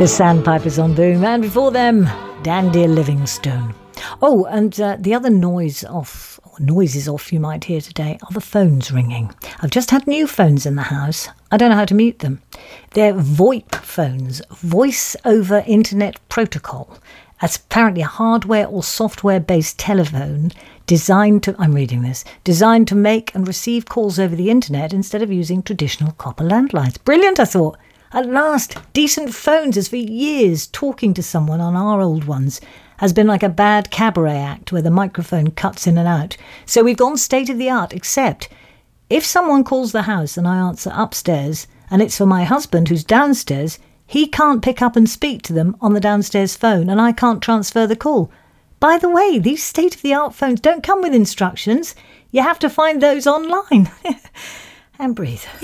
The Sandpipers on Boom, and before them, Dandy Livingstone. Oh, and the other noises off you might hear today are the phones ringing. I've just had new phones in the house. I don't know how to mute them. They're VoIP phones, Voice over Internet Protocol. That's apparently a hardware or software-based telephone designed to make and receive calls over the internet instead of using traditional copper landlines. Brilliant, I thought. At last, decent phones, as for years talking to someone on our old ones has been like a bad cabaret act where the microphone cuts in and out. So we've gone state of the art, except if someone calls the house and I answer upstairs and it's for my husband who's downstairs, he can't pick up and speak to them on the downstairs phone and I can't transfer the call. By the way, these state of the art phones don't come with instructions. You have to find those online. And breathe.